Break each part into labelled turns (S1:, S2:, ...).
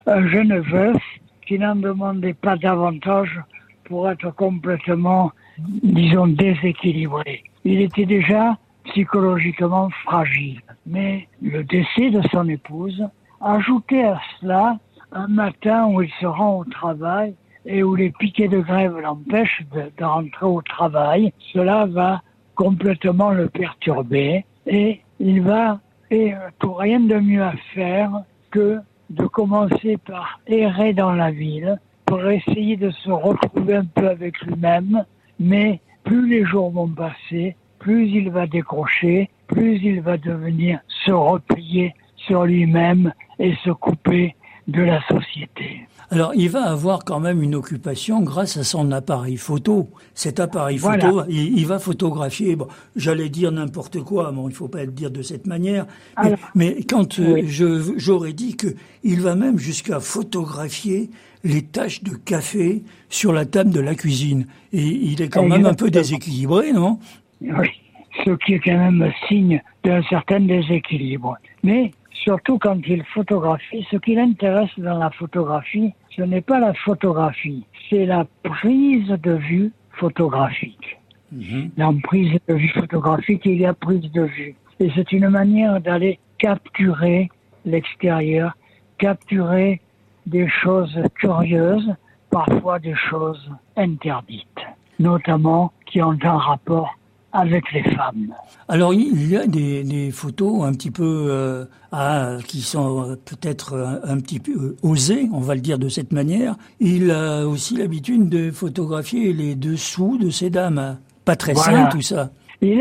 S1: un jeune veuf qui n'en demandait pas davantage pour être complètement, disons, déséquilibré. Il était déjà psychologiquement fragile. Mais le décès de son épouse, ajouté à cela un matin où il se rend au travail et où les piquets de grève l'empêchent de rentrer au travail, cela va complètement le perturber et il va, et pour rien de mieux à faire que de commencer par errer dans la ville pour essayer de se retrouver un peu avec lui-même, mais plus les jours vont passer, plus il va décrocher, plus il va devenir se replier sur lui-même et se couper de la société.
S2: Alors, il va avoir quand même une occupation grâce à son appareil photo. Cet appareil photo, voilà. il va photographier, bon, j'allais dire n'importe quoi, bon, il faut pas le dire de cette manière, mais quand oui. J'aurais dit que il va même jusqu'à photographier les taches de café sur la table de la cuisine. Et il est quand même un peu déséquilibré, non?
S1: Oui, ce qui est quand même signe d'un certain déséquilibre. Mais surtout quand il photographie, ce qui l'intéresse dans la photographie, ce n'est pas la photographie, c'est la prise de vue photographique. Dans prise de vue photographique, il y a prise de vue. Et c'est une manière d'aller capturer l'extérieur, capturer des choses curieuses, parfois des choses interdites, notamment qui ont un rapport avec les femmes.
S2: Alors il y a des photos un petit peu qui sont peut-être un petit peu osées, on va le dire de cette manière. Il a aussi l'habitude de photographier les dessous de ces dames. Pas très sain tout ça.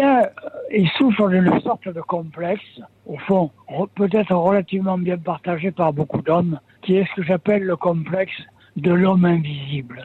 S1: Il souffre d'une sorte de complexe, au fond, peut-être relativement bien partagé par beaucoup d'hommes, qui est ce que j'appelle le complexe de l'homme invisible.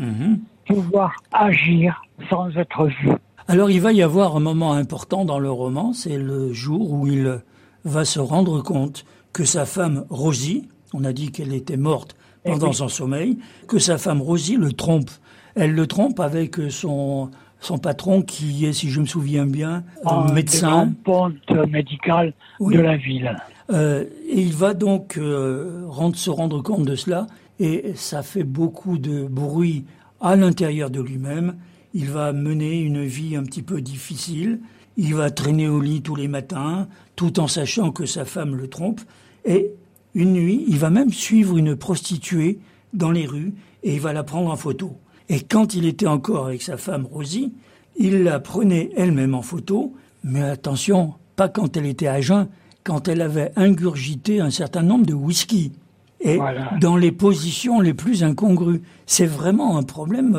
S1: Pouvoir agir sans être vu.
S2: Alors il va y avoir un moment important dans le roman, c'est le jour où il va se rendre compte que sa femme Rosie, on a dit qu'elle était morte pendant son sommeil, que sa femme Rosie le trompe. Elle le trompe avec son patron qui est, si je me souviens bien, un médecin.
S1: Ponte médical de la ville.
S2: Et il va donc se rendre compte de cela et ça fait beaucoup de bruit à l'intérieur de lui-même. Il va mener une vie un petit peu difficile. Il va traîner au lit tous les matins, tout en sachant que sa femme le trompe. Et une nuit, il va même suivre une prostituée dans les rues et il va la prendre en photo. Et quand il était encore avec sa femme Rosie, il la prenait elle-même en photo. Mais attention, pas quand elle était à jeun, quand elle avait ingurgité un certain nombre de whisky. Et dans les positions les plus incongrues. C'est vraiment un problème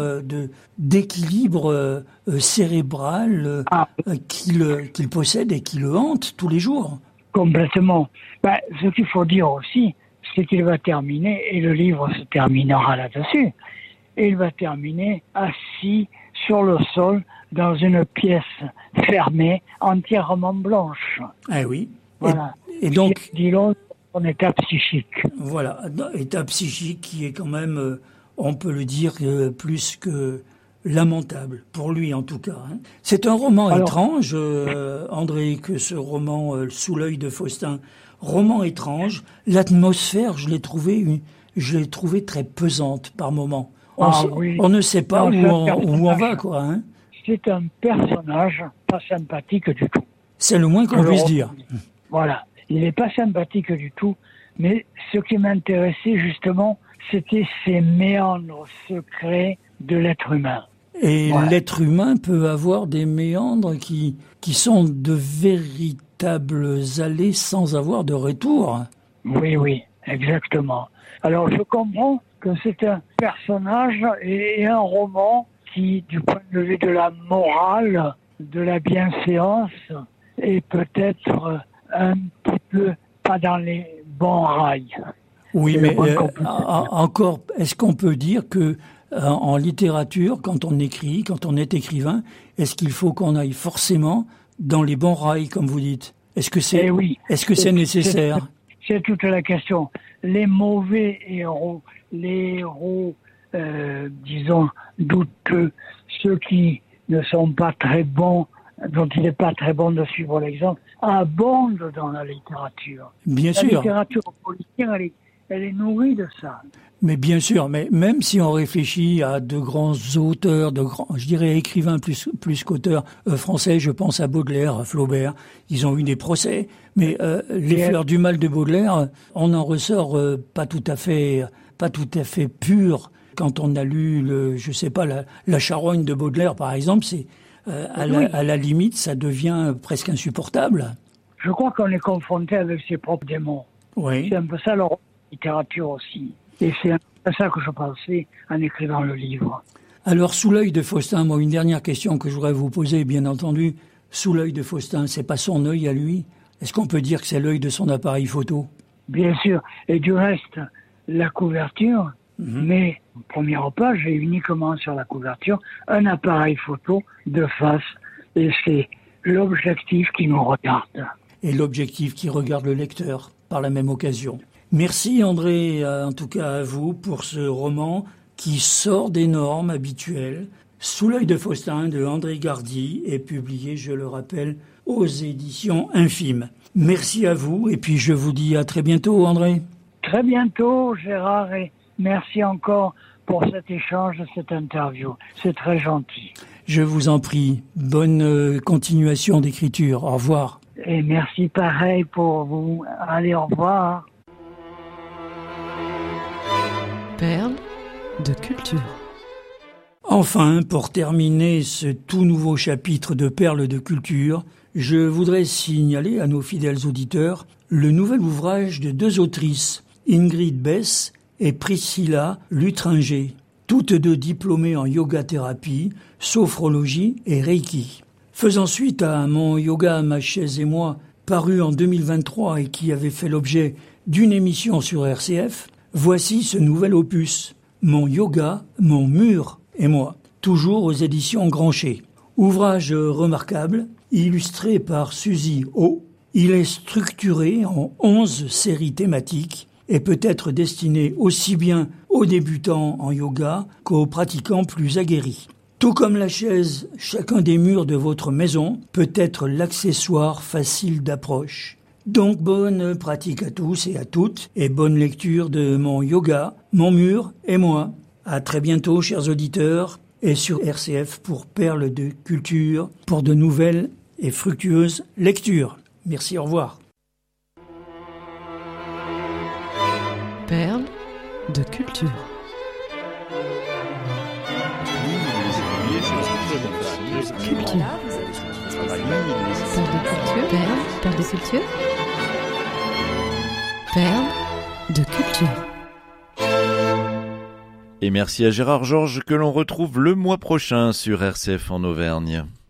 S2: d'équilibre cérébral qu'il possède et qui le hante tous les jours.
S1: Complètement. Ce qu'il faut dire aussi, c'est qu'il va terminer, et le livre se terminera là-dessus, et il va terminer assis sur le sol dans une pièce fermée, entièrement blanche.
S2: Ah oui.
S1: Voilà.
S2: Et donc...
S1: Son état psychique.
S2: Voilà, état psychique qui est quand même, on peut le dire, plus que lamentable, pour lui en tout cas. C'est un roman étrange, André, que ce roman Sous l'œil de Faustin. Roman étrange, l'atmosphère, je l'ai trouvé très pesante par moments. On ne sait pas où on va, quoi.
S1: C'est un personnage pas sympathique du tout.
S2: C'est le moins qu'on puisse dire.
S1: Voilà. Il n'est pas sympathique du tout, mais ce qui m'intéressait justement, c'était ces méandres secrets de l'être humain.
S2: Et l'être humain peut avoir des méandres qui sont de véritables allées sans avoir de retour.
S1: Oui, exactement. Alors je comprends que c'est un personnage et un roman qui, du point de vue de la morale, de la bienséance, est peut-être... un petit peu pas dans les bons rails.
S2: Oui, mais encore, est-ce qu'on peut dire que en littérature, quand on écrit, quand on est écrivain, est-ce qu'il faut qu'on aille forcément dans les bons rails, comme vous dites? Est-ce que c'est nécessaire?
S1: C'est toute la question. Les mauvais héros, les héros, disons, douteux, ceux qui ne sont pas très bons, dont il n'est pas très bon de suivre l'exemple, abonde dans la littérature.
S2: Bien sûr.
S1: La littérature policière, elle est nourrie de ça.
S2: Mais bien sûr, mais même si on réfléchit à de grands auteurs, je dirais écrivains plus qu'auteurs français, je pense à Baudelaire, à Flaubert, ils ont eu des procès, mais les fleurs du mal de Baudelaire, on en ressort pas tout à fait pur. Quand on a lu la charogne de Baudelaire, par exemple, c'est à la limite, ça devient presque insupportable.
S1: Je crois qu'on est confronté avec ses propres démons.
S2: Oui.
S1: C'est un peu ça leur littérature aussi. Et c'est un peu ça que je pensais en écrivant le livre.
S2: Alors, sous l'œil de Faustin, moi, une dernière question que je voudrais vous poser, bien entendu. Sous l'œil de Faustin, c'est pas son œil à lui? Est-ce qu'on peut dire que c'est l'œil de son appareil photo?
S1: Bien sûr. Et du reste, la couverture, mais première page, j'ai uniquement sur la couverture un appareil photo de face. Et c'est l'objectif qui nous regarde.
S2: Et l'objectif qui regarde le lecteur, par la même occasion. Merci André, en tout cas à vous, pour ce roman qui sort des normes habituelles. Sous l'œil de Faustin de André Gardy est publié, je le rappelle, aux éditions Infimes. Merci à vous et puis je vous dis à très bientôt André.
S1: Très bientôt Gérard et merci encore pour cet échange, cette interview. C'est très gentil.
S2: Je vous en prie. Bonne continuation d'écriture. Au revoir.
S1: Et merci pareil pour vous. Allez, au revoir.
S3: Perles de culture.
S2: Enfin, pour terminer ce tout nouveau chapitre de Perles de culture, je voudrais signaler à nos fidèles auditeurs le nouvel ouvrage de deux autrices, Ingrid Bess et Priscilla Lutringer, toutes deux diplômées en yoga-thérapie, sophrologie et reiki. Faisant suite à Mon yoga, ma chaise et moi, paru en 2023 et qui avait fait l'objet d'une émission sur RCF, voici ce nouvel opus, Mon yoga, mon mur et moi, toujours aux éditions Grancher. Ouvrage remarquable, illustré par Suzy O. Il est structuré en 11 séries thématiques et peut être destiné aussi bien aux débutants en yoga qu'aux pratiquants plus aguerris. Tout comme la chaise, chacun des murs de votre maison peut être l'accessoire facile d'approche. Donc bonne pratique à tous et à toutes et bonne lecture de Mon yoga, mon mur et moi. À très bientôt chers auditeurs et sur RCF pour Perles de culture, pour de nouvelles et fructueuses lectures. Merci, au revoir.
S3: Perles de culture. Culture. Perles de culture. Perles de culture.
S4: Et merci à Gérard Georges que l'on retrouve le mois prochain sur RCF en Auvergne.